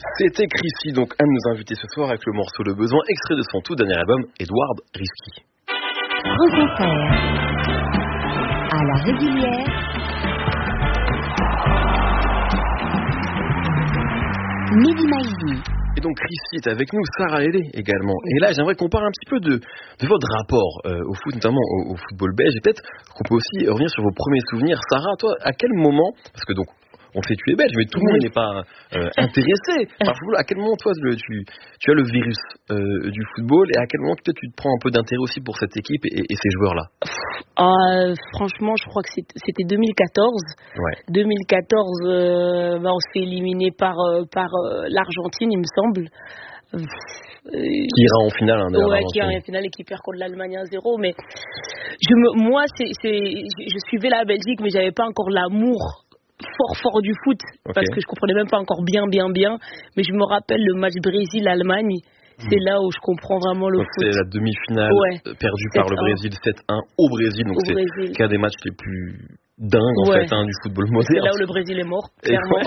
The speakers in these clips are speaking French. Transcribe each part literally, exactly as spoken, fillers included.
C'était Chrissy, donc un de nos invités ce soir avec le morceau Le Besoin, extrait de son tout dernier album, Edward Risky. France Inter, à la régulière, Mehdi Maizi. Et donc Chrissy est avec nous, Sarah Lélé également. Et là, j'aimerais qu'on parle un petit peu de, de votre rapport euh, au foot, notamment au, au football belge. Et peut-être qu'on peut aussi revenir sur vos premiers souvenirs. Sarah, toi, à quel moment, parce que donc, on sait que tu es belge, mais tout le monde n'est pas euh, intéressé par le football. À quel moment, toi, le, tu, tu as le virus euh, du football, et à quel moment, peut-être, tu te prends un peu d'intérêt aussi pour cette équipe et, et ces joueurs-là? euh, Franchement, je crois que c'était deux mille quatorze. Ouais. deux mille quatorze, euh, bah, on s'est éliminé par, euh, par euh, l'Argentine, il me semble. Euh, qui ira en finale, hein, ouais, qui ira en finale et qui perd contre l'Allemagne un zéro. Mais je me, moi, c'est, c'est, je suivais la Belgique, mais j'avais pas encore l'amour fort fort du foot, okay. Parce que je comprenais même pas encore bien bien bien, mais je me rappelle le match Brésil-Allemagne, c'est mmh. là où je comprends vraiment le donc foot. C'est la demi-finale ouais. perdue par le Brésil sept un au Brésil, donc au c'est Brésil. Qu'un des matchs les plus dingues en ouais. fait hein, du football moderne. C'est là où le Brésil est mort, clairement.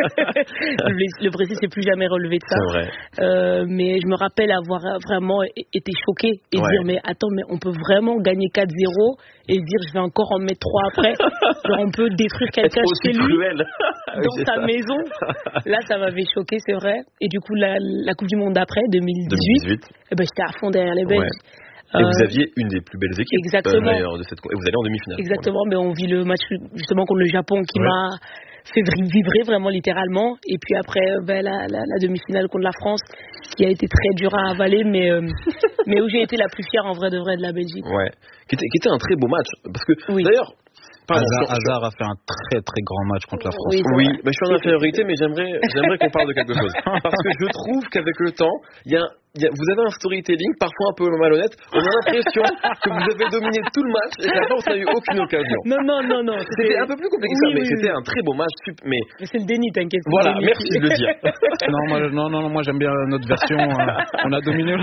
le, le Brésil s'est plus jamais relevé de ça. C'est vrai. Euh, mais je me rappelle avoir vraiment été choquée et ouais. dire mais attends, mais on peut vraiment gagner quatre zéro et dire je vais encore en mettre trois après. Genre on peut détruire quelqu'un chez lui dans oui, sa ça. maison. Là ça m'avait choqué, c'est vrai. Et du coup la, la Coupe du Monde d'après deux mille dix-huit, eh ben, j'étais à fond derrière les Belges. Ouais. Et euh, vous aviez une des plus belles équipes exactement. Euh, d'ailleurs de cette et vous allez en demi-finale. Exactement, mais on vit le match justement contre le Japon qui ouais. m'a fait vibrer vraiment littéralement, et puis après ben, la, la, la demi-finale contre la France qui a été très dure à avaler, mais euh, mais où j'ai été la plus fière en vrai de vrai de la Belgique. Ouais, qui était, qui était un très beau match parce que oui. d'ailleurs Hazard, Hazard a fait un très très grand match contre la France. Oui, oui bah, je suis en infériorité, mais j'aimerais, j'aimerais qu'on parle de quelque chose. Parce que je trouve qu'avec le temps, il y a, il y a, vous avez un storytelling parfois un peu malhonnête. On a l'impression que vous avez dominé tout le match et qu'à la fin, vous n'avez eu aucune occasion. Non, non, non, non. C'était, c'était un peu plus compliqué que oui, ça, mais oui, c'était oui. un très beau match. Mais, mais c'est le déni, t'inquiète. Voilà, merci de le dire. non, moi, non, non, non, moi j'aime bien notre version. Euh, on a dominé.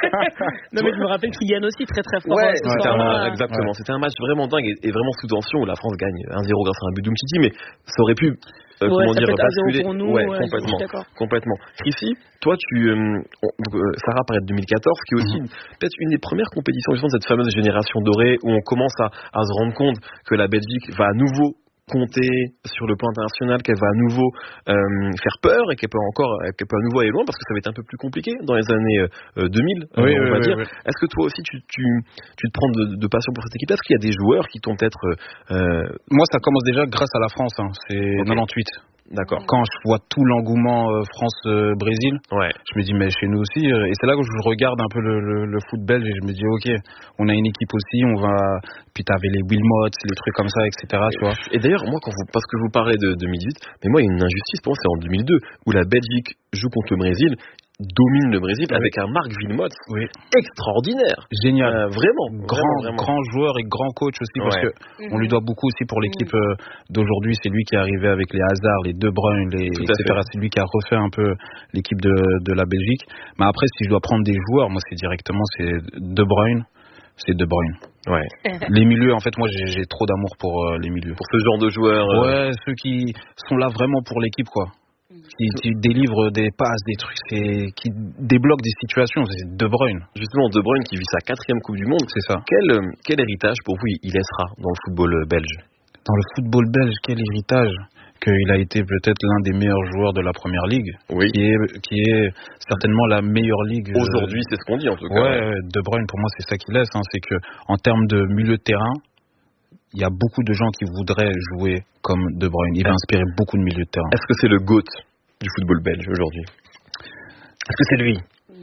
Non, mais je me rappelle Kylian aussi très très fort. Ouais, ce c'était un, soir-là. exactement. Ouais. C'était un match vraiment dingue et, et vraiment sous tension où la France gagne un zéro grâce à un but d'Umtiti, mais ça aurait pu euh, ouais, comment ça dire basculer pour nous, ouais, ouais, complètement complètement Chrissy, toi tu euh, euh, Sarah parlait de deux mille quatorze qui est aussi mm-hmm. une, peut-être une des premières compétitions justement de cette fameuse génération dorée où on commence à, à se rendre compte que la Belgique va à nouveau compter sur le plan international, qu'elle va à nouveau euh, faire peur et qu'elle peut encore qu'elle peut à nouveau aller loin parce que ça va être un peu plus compliqué dans les années euh, deux mille oui, euh, on oui, va oui, dire. Oui. Est-ce que toi aussi tu, tu, tu te prends de, de passion pour cette équipe? Est-ce qu'il y a des joueurs qui t'ont peut-être euh... Moi ça commence déjà grâce à la France, hein. C'est okay. quatre-vingt-huit. D'accord. Quand je vois tout l'engouement euh, France-Brésil, euh, ouais. je me dis mais chez nous aussi, euh, et c'est là que je regarde un peu le, le, le foot belge et je me dis ok, on a une équipe aussi, on va, puis t'avais les Wilmots, les trucs comme ça, et cetera. Et, tu vois. Et d'ailleurs moi quand vous, parce que vous parlez de deux mille dix-huit, mais moi il y a une injustice pour moi, c'est en deux mille deux où la Belgique joue contre le Brésil, domine le Brésil oui. avec un Marc Wilmots oui. extraordinaire, génial, euh, vraiment, grand, vraiment, vraiment. grand joueur et grand coach aussi ouais. parce que mm-hmm. on lui doit beaucoup aussi pour l'équipe euh, d'aujourd'hui. C'est lui qui est arrivé avec les Hazard, les De Bruyne, les, et cetera. C'est lui qui a refait un peu l'équipe de, de la Belgique. Mais après, si je dois prendre des joueurs, moi c'est directement c'est De Bruyne. C'est De Bruyne. Ouais. Les milieux, en fait, moi j'ai, j'ai trop d'amour pour euh, les milieux. Pour ce genre de joueurs. Euh... Ouais, ceux qui sont là vraiment pour l'équipe, quoi. Qui, qui délivrent des passes, des trucs, c'est, qui débloquent des situations. C'est De Bruyne. Justement, De Bruyne qui vit sa quatrième Coupe du Monde. C'est ça. Quel, quel héritage pour vous il laissera dans le football belge? Dans le football belge, quel héritage? Qu'il a été peut-être l'un des meilleurs joueurs de la première ligue, oui. qui est qui est certainement la meilleure ligue. Aujourd'hui, c'est ce qu'on dit en tout cas. Ouais, De Bruyne pour moi c'est ça qu'il laisse, hein, c'est que en termes de milieu de terrain, il y a beaucoup de gens qui voudraient jouer comme De Bruyne. Il va inspirer beaucoup de milieux de terrain. Est-ce que c'est le GOAT du football belge aujourd'hui? Est-ce que c'est lui?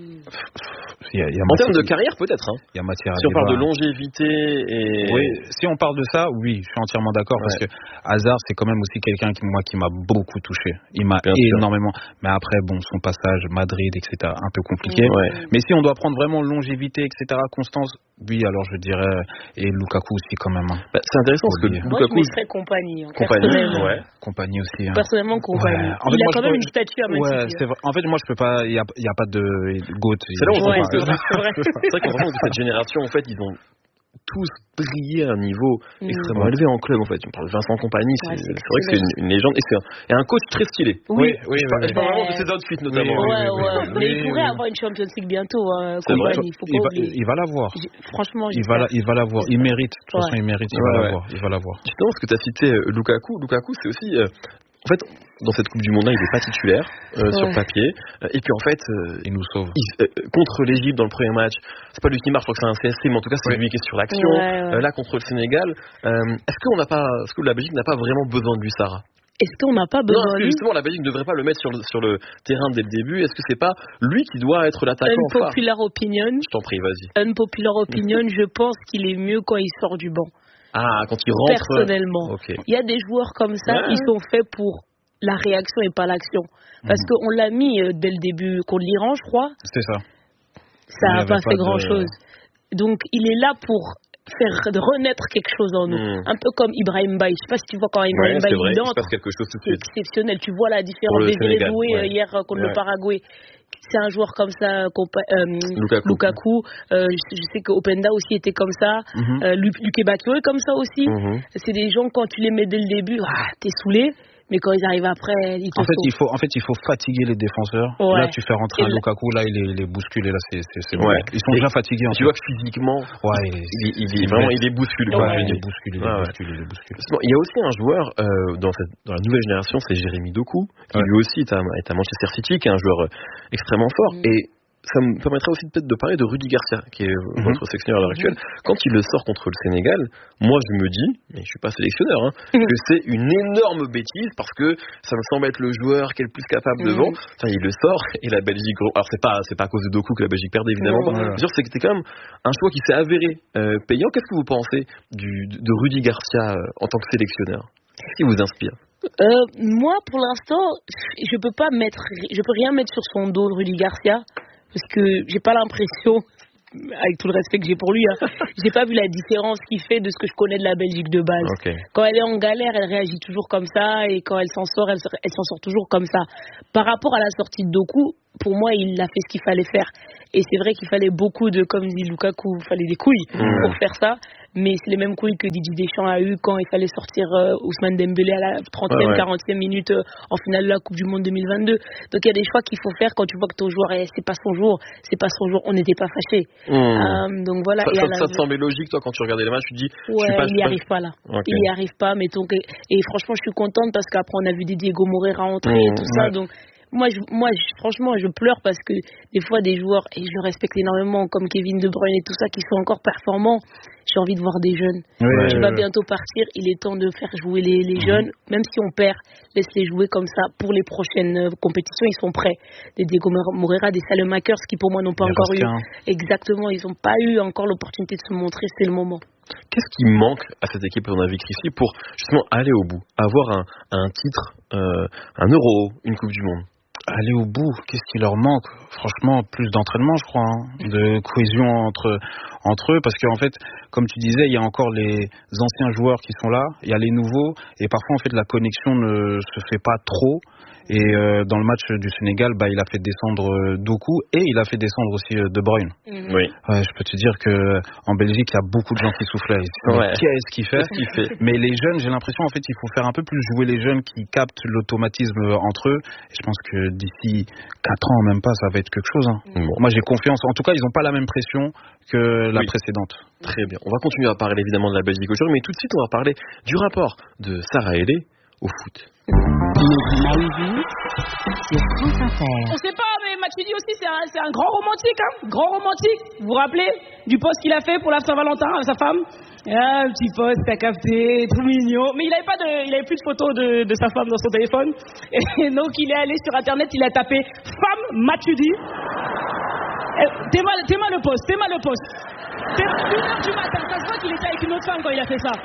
Il y a, il y a en termes de carrière peut-être hein. Il y a matière à si on débat. parle de longévité et oui, si on parle de ça, oui, je suis entièrement d'accord ouais. parce que Hazard c'est quand même aussi quelqu'un qui moi qui m'a beaucoup touché. Il m'a Bien énormément. Sûr. Mais après bon, son passage Madrid et cetera un peu compliqué. Ouais. Mais si on doit prendre vraiment longévité et cetera constance, oui alors je dirais et Lukaku aussi quand même. Hein. Bah, c'est intéressant parce que moi, Lukaku. Moi je mettrais compagnie. Hein, compagnie, ouais. Compagnie aussi. Hein. Personnellement compagnie. Ouais. En fait, il a quand même une statue à ouais, c'est vrai. En fait moi je peux pas. Il y a il y a pas de GOAT. C'est là où on ouais, c'est vrai. C'est vrai qu'en vraiment de cette génération, en fait, ils ont tous brillé à un niveau mmh. extrêmement élevé en club en fait. On parle de Vincent Kompany, c'est, ouais, c'est, c'est vrai que c'est une, une légende et c'est un, et un coach très stylé. Oui, oui, oui. Je parle, oui, oui. vraiment de ses outfits notamment. Oui, ouais, oui, ouais. Oui, mais il pourrait oui. avoir une Champions League bientôt. Hein, Kompany, il, faut il, pas va, il va l'avoir. J'ai, franchement, il va, la, il va l'avoir. Il mérite. De toute façon, il mérite. Il va l'avoir. Il va l'avoir. Justement, parce que tu as cité euh, Lukaku. Lukaku, c'est aussi. Euh, En fait, dans cette Coupe du Monde-là, il n'est pas titulaire euh, ouais. sur papier. Et puis en fait, euh, il nous sauve. Il, euh, contre l'Égypte dans le premier match, c'est pas lui qui marche, je crois que c'est un C S C, mais en tout cas c'est oui. lui qui est sur l'action. Ouais, ouais. Euh, là contre le Sénégal, euh, est-ce qu'on n'a pas, est-ce que la Belgique n'a pas vraiment besoin de lui, Sarah? Est-ce qu'on n'a pas besoin de lui? Justement, la Belgique ne devrait pas le mettre sur le, sur le terrain dès le début. Est-ce que c'est pas lui qui doit être l'attaquant phare? Unpopular opinion. Je t'en prie, vas-y. Unpopular opinion. Je pense qu'il est mieux quand il sort du banc. Ah, quand il rentre. Personnellement, okay. Il y a des joueurs comme ça, ouais. Ils sont faits pour la réaction et pas l'action. Parce mmh. qu'on l'a mis euh, dès le début contre l'Iran, je crois. C'est ça. Ça n'a pas fait pas grand-chose. De... Donc, il est là pour faire renaître quelque chose en nous. Mmh. Un peu comme Ibrahim Baye. Je ne sais pas si tu vois quand Ibrahim ouais, Baye il entre. Quelque chose tout de suite. C'est exceptionnel. Tu vois la différence des joués ouais. hier contre ouais. le Paraguay. C'est un joueur comme ça, euh, Lukaku. Lukaku. Euh, je, je sais que Openda aussi était comme ça. Mm-hmm. Euh, Luke Bakio est comme ça aussi. Mm-hmm. C'est des gens, quand tu les mets dès le début, ah, t'es saoulé. Mais quand ils arrivent après, ils te en fait, il faut, en fait, il faut fatiguer les défenseurs. Ouais. Là, tu fais rentrer un Lukaku, là, il est, il est bousculé. Là, c'est, c'est, c'est ouais. Ils sont et déjà fatigués. En tu fait. Vois que physiquement, ouais, il, il, il, il, vraiment, il est bousculé. Ouais, il est bousculé. Il est bousculé, il est bousculé. Il y a aussi un joueur euh, dans, cette, dans la nouvelle génération, c'est Jérémy Doku, qui ouais. lui aussi est à, est à Manchester City, qui est un joueur extrêmement fort. Mm. Et ça me permettrait aussi peut-être de parler de Rudy Garcia, qui est mm-hmm. votre sélectionneur à l'heure actuelle. Quand il le sort contre le Sénégal, moi je me dis, mais je suis pas sélectionneur, hein, mm-hmm. que c'est une énorme bêtise parce que ça me semble être le joueur qui est le plus capable mm-hmm. devant. Enfin, il le sort et la Belgique. Alors c'est pas, c'est pas à cause de Doku que la Belgique perdait évidemment. Mm-hmm. Pas. C'est que c'était quand même un choix qui s'est avéré euh, payant. Qu'est-ce que vous pensez du, de Rudy Garcia euh, en tant que sélectionneur? Qu'est-ce qui vous inspire? Euh, moi, pour l'instant, je peux pas mettre, je peux rien mettre sur son dos, Rudy Garcia. Parce que j'ai pas l'impression, avec tout le respect que j'ai pour lui, hein, j'ai pas vu la différence qu'il fait de ce que je connais de la Belgique de base. Okay. Quand elle est en galère, elle réagit toujours comme ça, et quand elle s'en sort, elle, elle s'en sort toujours comme ça. Par rapport à la sortie de Doku, pour moi, il a fait ce qu'il fallait faire. Et c'est vrai qu'il fallait beaucoup de, comme dit Lukaku, il fallait des couilles mmh. pour faire ça. Mais c'est les mêmes couilles que Didier Deschamps a eu quand il fallait sortir euh, Ousmane Dembélé à la trentième, ouais, ouais. quarantième minute euh, en finale de la Coupe du Monde deux mille vingt-deux. Donc il y a des choix qu'il faut faire quand tu vois que ton joueur, eh, c'est pas son jour, c'est pas son jour, on n'était pas fâchés. Mmh. Euh, donc voilà. Ça, et ça, la... ça te semblait logique, toi, quand tu regardais les matchs, tu te dis, ouais, je suis pas, il n'y arrive pas là. Okay. Il n'y arrive pas, mettons que... Et franchement, je suis contente parce qu'après on a vu des Diego Moreira entrer mmh, et tout ouais. ça, donc. Moi, je, moi je, franchement, je pleure parce que des fois, des joueurs, et je le respecte énormément, comme Kevin De Bruyne et tout ça, qui sont encore performants, j'ai envie de voir des jeunes. Ouais, tu vas ouais. bientôt partir, il est temps de faire jouer les, les mmh. jeunes, même si on perd, laisse-les jouer comme ça pour les prochaines compétitions, ils sont prêts. Des Diego Moreira, des Salemakers, qui pour moi n'ont pas les encore eu. Exactement, ils n'ont pas eu encore l'opportunité de se montrer, c'est le moment. Qu'est-ce qui manque à cette équipe, à ton avis, Chrissy, pour justement aller au bout, avoir un, un titre, euh, un euro, une Coupe du Monde? Aller au bout, qu'est-ce qui leur manque? Franchement, plus d'entraînement, je crois, hein, de cohésion entre entre eux, parce qu'en fait, comme tu disais, il y a encore les anciens joueurs qui sont là, il y a les nouveaux, et parfois en fait la connexion ne se fait pas trop. Et euh, dans le match du Sénégal, bah, il a fait descendre euh, Doku et il a fait descendre aussi euh, De Bruyne. Mm-hmm. Oui. Ouais, je peux te dire que en Belgique, il y a beaucoup de gens qui soufflent là. Ouais. Qu'est-ce qu'il fait, Qu'est-ce qu'il fait Mais les jeunes, j'ai l'impression en fait, il faut faire un peu plus jouer les jeunes qui captent l'automatisme entre eux. Et je pense que d'ici quatre ans, même pas, ça va être quelque chose. Hein. Bon. Moi, j'ai confiance. En tout cas, ils n'ont pas la même pression que la oui. précédente. Très bien. On va continuer à parler évidemment de la Belgique aujourd'hui, mais tout de suite, on va parler du rapport de Sarah Aidé au foot. On sait pas, mais Matuidi aussi, c'est un, c'est un grand romantique, hein, grand romantique. Vous vous rappelez du post qu'il a fait pour la Saint-Valentin à sa femme? Ah, un petit post, t'as capté, tout mignon. Mais il avait pas de, il avait plus de photos de, de sa femme dans son téléphone. Et donc il est allé sur internet, il a tapé femme Matuidi. T'es mal, t'es mal le post, t'es mal le post. C'est une heure du matin, ça se voit qu'il était avec une autre femme quand il a fait ça.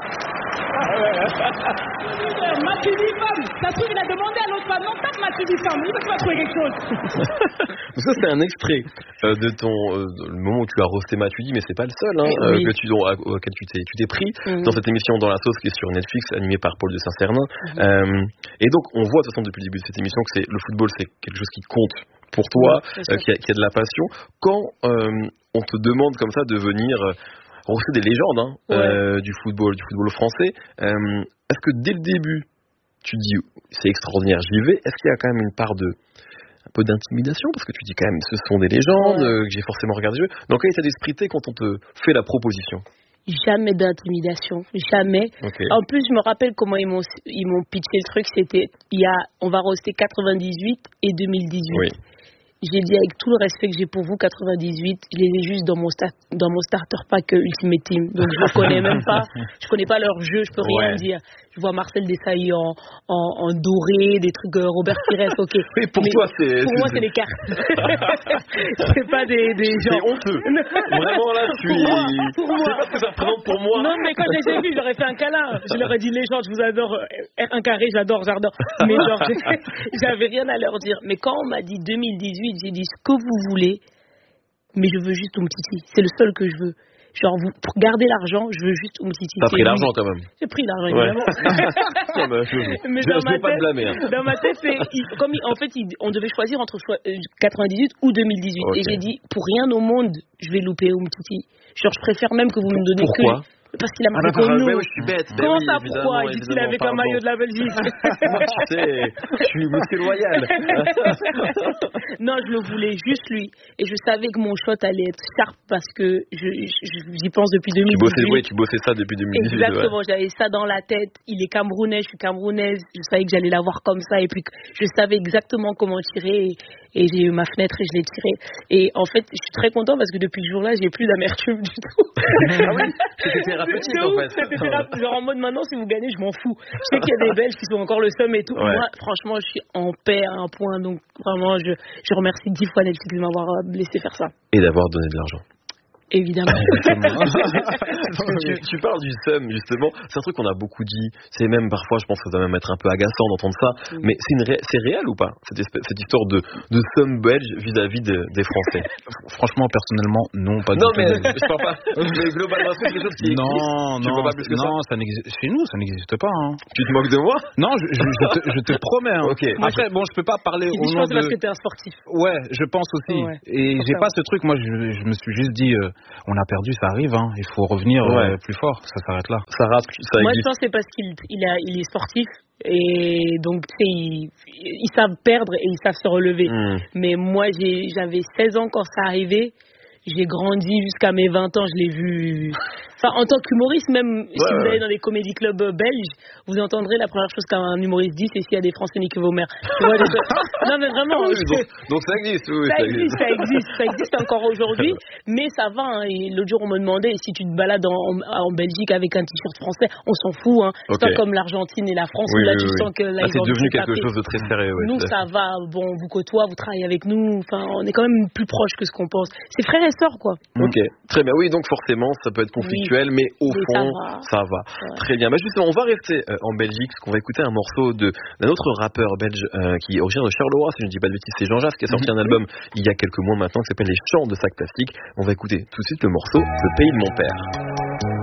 Matuidi femme, ça se trouve il a demandé à l'autre femme, non tape Matuidi femme, il va trouver quelque chose. Ça c'est un extrait euh, de ton euh, le moment où tu as roasté Matuidi, mais c'est pas le seul hein, oui. euh, que tu, euh, auquel tu t'es, tu t'es pris mm-hmm. dans cette émission Dans la sauce qui est sur Netflix, animée par Paul de Saint-Cernin. Mm-hmm. Euh, et donc on voit de toute façon depuis le début de cette émission que c'est, le football c'est quelque chose qui compte pour toi, ouais, euh, qui, a, qui a de la passion. Quand euh, on te demande comme ça de venir... Euh, roster des légendes hein, ouais. euh, du football, du football français. Euh, est-ce que dès le début, tu dis c'est extraordinaire, j'y vais. Est-ce qu'il y a quand même une part de un peu d'intimidation parce que tu dis quand même ce sont des légendes ouais. euh, que j'ai forcément regardé le jeu. Dans quel état d'esprit t'es quand on te fait la proposition? Jamais d'intimidation, jamais. Okay. En plus, je me rappelle comment ils m'ont ils m'ont pitché le truc. C'était il y a on va roster quatre-vingt-dix-huit et deux mille dix-huit. Oui. J'ai dit avec tout le respect que j'ai pour vous, quatre-vingt-dix-huit, je les ai juste dans mon, sta- dans mon starter pack Ultimate Team. Donc je ne connais même pas, je connais pas leur jeu, je peux ouais. rien dire. Je vois Marcel Desailly en, en, en doré, des trucs euh, Robert Pires, ok. Oui, pour mais toi, c'est. Pour c'est, moi, c'est des cartes. C'est pas des, des gens. C'est honteux. Vraiment, là, tu es. Pour moi. Pour moi. Je sais pas ce que ça représente pour moi. Non, mais quand je les ai vus, j'aurais fait un câlin. Je leur ai dit, les gens, je vous adore. Un carré, j'adore, j'adore. Mais genre, j'avais rien à leur dire. Mais quand on m'a dit deux mille dix-huit, j'ai dit ce que vous voulez, mais je veux juste Umtiti. C'est le seul que je veux. Genre, vous, pour garder l'argent, je veux juste Umtiti. T'as pris l'argent quand même. J'ai pris l'argent, évidemment. Ouais. bah, je, mais je, dans je ma vais tête, pas te blâmer. Hein. Dans ma tête, c'est, il, comme il, en fait, il, on devait choisir entre quatre-vingt-dix-huit ou deux mille dix-huit. Okay. Et j'ai dit, pour rien au monde, je vais louper Umtiti. Genre, je préfère même que vous me donnez Pourquoi que... Parce qu'il a marqué ah, pour nous. Oui, je suis bête. Comment oui, ça, pourquoi Il dit qu'il avait un maillot de la Belgique. Moi, tu sais, je suis monsieur loyal. Non, je le voulais juste lui. Et je savais que mon shot allait être sharp parce que je, je, j'y pense depuis deux mille dix-huit. Tu bossais, oui, tu bossais ça depuis deux mille dix-huit. Exactement, ouais. J'avais ça dans la tête. Il est camerounais, je suis camerounaise. Je savais que j'allais l'avoir comme ça. Et puis, je savais exactement comment tirer. Et, et j'ai eu ma fenêtre et je l'ai tiré. Et en fait, je suis très content parce que depuis ce jour-là, j'ai plus d'amertume du tout. Ah oui, c'était thérapeutique en fait. C'était thérapeutique. Genre en mode maintenant, si vous gagnez, je m'en fous. Je sais qu'il y a des Belges qui sont encore le seum et tout. Ouais. Moi, franchement, je suis en paix à un point. Donc vraiment, je, je remercie dix fois Netflix de m'avoir laissé faire ça. Et d'avoir donné de l'argent. Évidemment. tu, tu parles du seum, justement. C'est un truc qu'on a beaucoup dit. C'est même parfois, je pense que ça doit même être un peu agaçant d'entendre ça. Mm. Mais c'est, une ré... c'est réel ou pas, cette, espèce, cette histoire de, de seum belge vis-à-vis de, des Français? Franchement, personnellement, non, pas non, du mais, tout. Non, mais je parle pas. Mais globalement, c'est quelque chose qui non, existe. Tu non, vois pas plus que non, ça, ça n'existe. Chez nous, ça n'existe pas. Hein. Tu te moques de moi? Non, je, je, je, te, je te promets. Hein. Okay. Après, bon, je peux pas parler au nom je pense de. Parce que t'es un sportif. Ouais, je pense aussi. Ouais. Et j'ai pas ce truc. Moi, je, je me suis juste dit, euh, on a perdu. Ça arrive, hein. Il faut revenir ouais. euh, plus fort, ça s'arrête là. Ça rate, ça Moi, je pense que c'est parce qu'il il a, il est sportif et donc ils, ils savent perdre et ils savent se relever. Mm. Mais moi, j'ai, j'avais seize ans quand ça arrivait. J'ai grandi jusqu'à mes vingt ans, je l'ai vu. Enfin, en tant qu'humoriste, même ouais, si vous allez dans les comédie clubs belges, vous entendrez la première chose qu'un humoriste dit, c'est s'il y a des Français, niquez vos mères. Tu vois, des... Non, mais vraiment. Oui, donc, donc ça existe, oui. Ça, ça existe, ça existe, ça existe encore aujourd'hui, mais ça va. Hein. Et l'autre jour, on me demandait si tu te balades en, en, en Belgique avec un t-shirt français, on s'en fout. Hein. Okay. C'est pas comme l'Argentine et la France oui, où là, oui, tu oui. sens que là, ah, ils c'est devenu quelque taper. chose de très sérieux. Ouais, nous, ça va. Bon, vous côtoie, vous travaillez avec nous. Enfin, on est quand même plus proche que ce qu'on pense. C'est frères et sœurs, quoi. Ok, très bien. Oui, donc forcément, ça peut être conflictuel, oui. mais au mais fond, ça va. Ça va. Ouais. Très bien. Bah, justement, on va rester euh, en Belgique, parce qu'on va écouter un morceau de, d'un autre rappeur belge euh, qui est originaire de Charleroi, si je ne dis pas de bêtises, c'est Jean Jass, qui a sorti un album il y a quelques mois maintenant, qui s'appelle Les Chants de Sac Plastique. On va écouter tout de suite le morceau Le Pays de mon Père.